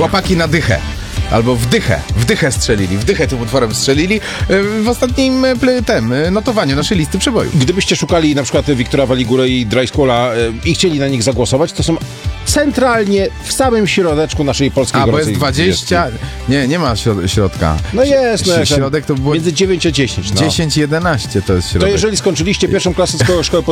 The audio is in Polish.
Chłopaki na dychę. Albo w dychę strzelili, w dychę tym utworem strzelili w ostatnim notowaniu naszej listy przebojów. Gdybyście szukali na przykład Wiktora Waligura i Dry Squalla i chcieli na nich zagłosować, to są centralnie w samym środeczku naszej polskiej bo gorącej jest 20... Nie ma środka. No jest, no Środek to było... między 9 a 10. No. 10-11 to jest środek. To jeżeli skończyliście pierwszą klasę szkoły